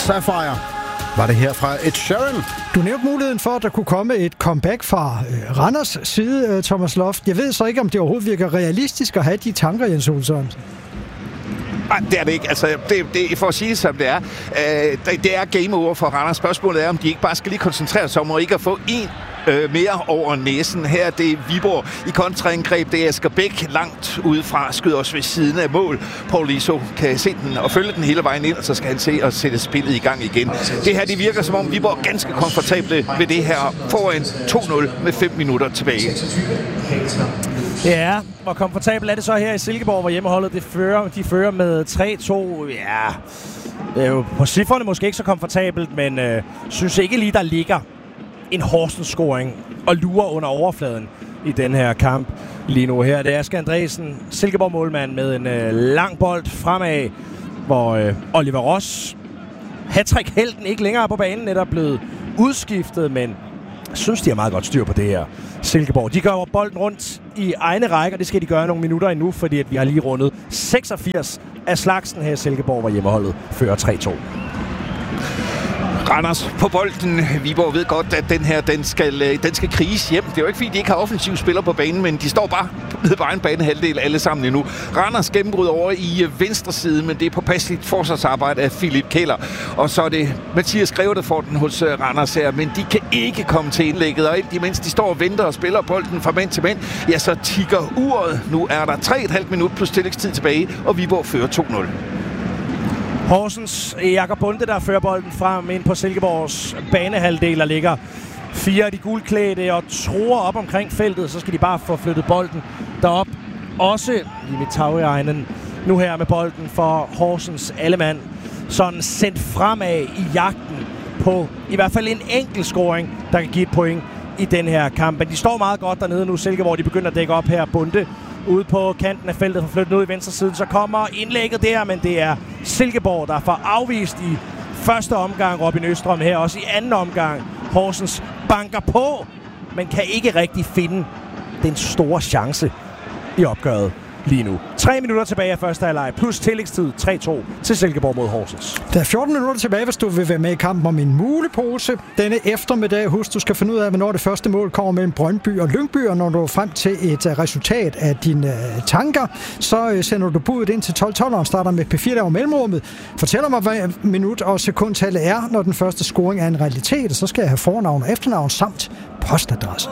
Sapphire var det her fra Ed Sheeran. Du nævnte muligheden for, at der kunne komme et comeback fra Randers side, Thomas Loft. Jeg ved så ikke, om det overhovedet virker realistisk at have de tanker, Jens Olsson. Nej, det er det ikke. Altså, det for at sige det, som det er. Det er game over for Randers. Spørgsmålet er, om de ikke bare skal lige koncentrere sig om at ikke at få en mere over næsen. Her det er Viborg i kontraangreb. Det er Asger Bæk langt udefra, skyder os ved siden af mål. Paul Liso kan se den og følge den hele vejen ind, og så skal han se og sætte spillet i gang igen. Det her, det virker som om Viborg er ganske komfortable ved det her foran 2-0 med 5 minutter tilbage. Ja, hvor komfortabelt er det så her i Silkeborg, hvor hjemmeholdet de fører med 3-2. Ja, det er jo på cifrene måske ikke så komfortabelt, men synes ikke lige, der ligger en Horsens-scoring og lurer under overfladen i den her kamp lige nu. Her det er Asger Andresen, Silkeborg-målmand, med en lang bold fremad, hvor Oliver Ross, hattrick-helten, ikke længere på banen, netop blevet udskiftet, men jeg synes, de har meget godt styr på det her Silkeborg. De gør bolden rundt i egne rækker. Det skal de gøre nogle minutter endnu, fordi at vi har lige rundet 86 af slagsen her i Silkeborg, hvor hjemmeholdet fører 3-2. Randers på bolden. Viborg ved godt, at den her, den skal kriges hjem. Det er jo ikke, fordi de ikke har offensiv spiller på banen, men de står bare nede på egen banehalvdel alle sammen endnu. Randers gennembrud over i venstre side, men det er påpasseligt forsvarsarbejde af Philip Keller. Og så er det Mathias Greve, der får den hos Randers her, men de kan ikke komme til indlægget. Og imens de står og venter og spiller bolden fra mand til mand, ja, så tikker uret. Nu er der 3,5 minut plus tillægstid tilbage, og Viborg fører 2-0. Horsens Jakob Bunde, der fører bolden frem ind på Silkeborgs banehalvdel, og ligger 4 af de gulklædte og tror op omkring feltet. Så skal de bare få flyttet bolden derop. Også Limit Tauriainen nu her med bolden for Horsens Allemand. Sådan sendt fremad i jagten på i hvert fald en enkelt scoring, der kan give et point i den her kamp. Men de står meget godt dernede nu, Silkeborg. De begynder at dække op her. Bunde ude på kanten af feltet, for flyttet ud i venstre side. Så kommer indlægget der, men det er Silkeborg, der får afvist i første omgang. Robin Østrøm her også i anden omgang. Horsens banker på, men kan ikke rigtig finde den store chance i opgøret lige nu. 3 minutter tilbage af første halvleg, plus tillægstid 3-2 til Silkeborg mod Horsens. Der er 14 minutter tilbage, hvis du vil være med i kampen om en mulepose. Denne eftermiddag, husk, du skal finde ud af, hvornår det første mål kommer mellem Brøndby og Lyngby, og når du er frem til et resultat af dine tanker, så sender du budet ind til 12-12, og starter med P4 over mellemrummet. Fortæl mig, hvad minut og sekundtallet er, når den første scoring er en realitet, og så skal jeg have fornavn og efternavn samt postadresse.